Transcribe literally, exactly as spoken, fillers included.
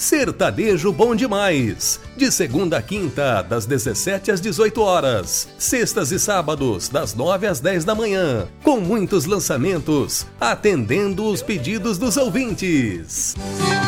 Sertanejo Bom Demais. De segunda a quinta, das dezessete às dezoito horas. Sextas e sábados, das nove às dez da manhã. Com muitos lançamentos, atendendo os pedidos dos ouvintes.